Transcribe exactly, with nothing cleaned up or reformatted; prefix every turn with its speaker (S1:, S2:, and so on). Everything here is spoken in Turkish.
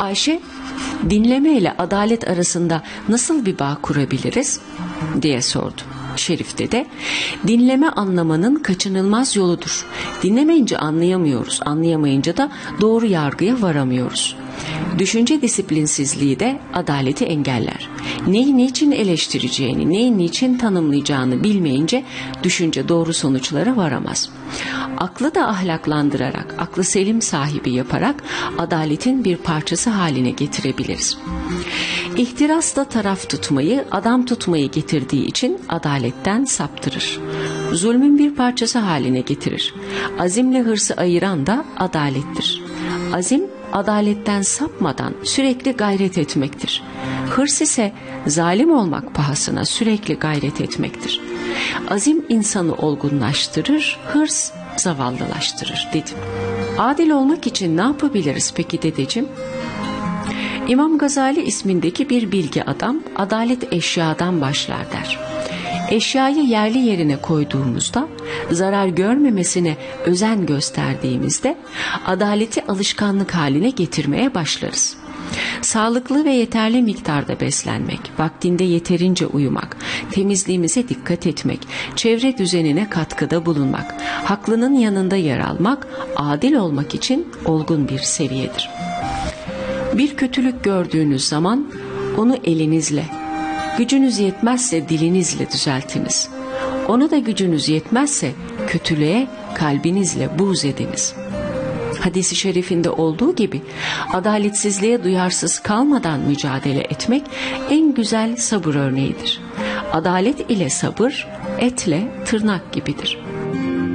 S1: Ayşe, dinleme ile adalet arasında nasıl bir bağ kurabiliriz diye sordu. Şerif'te de dinleme anlamanın kaçınılmaz yoludur. Dinlemeyince anlayamıyoruz, anlayamayınca da doğru yargıya varamıyoruz. Düşünce disiplinsizliği de adaleti engeller. Neyi niçin eleştireceğini, neyi niçin tanımlayacağını bilmeyince düşünce doğru sonuçlara varamaz. Aklı da ahlaklandırarak, aklı selim sahibi yaparak adaletin bir parçası haline getirebiliriz. İhtiras da taraf tutmayı, adam tutmayı getirdiği için adaletten saptırır. Zulmün bir parçası haline getirir. Azimle hırsı ayıran da adalettir. Azim, adaletten sapmadan sürekli gayret etmektir. Hırs ise zalim olmak pahasına sürekli gayret etmektir. Azim insanı olgunlaştırır, hırs zavallılaştırır dedim. Adil olmak için ne yapabiliriz peki dedeciğim? İmam Gazali ismindeki bir bilge adam adalet eşyadan başlar der. Eşyayı yerli yerine koyduğumuzda, zarar görmemesine özen gösterdiğimizde adaleti alışkanlık haline getirmeye başlarız. Sağlıklı ve yeterli miktarda beslenmek, vaktinde yeterince uyumak, temizliğimize dikkat etmek, çevre düzenine katkıda bulunmak, haklının yanında yer almak, adil olmak için olgun bir seviyedir. Bir kötülük gördüğünüz zaman onu elinizle, gücünüz yetmezse dilinizle düzeltiniz. Onu da gücünüz yetmezse kötülüğe kalbinizle buğz ediniz. Hadis-i şerifinde olduğu gibi adaletsizliğe duyarsız kalmadan mücadele etmek en güzel sabır örneğidir. Adalet ile sabır etle tırnak gibidir.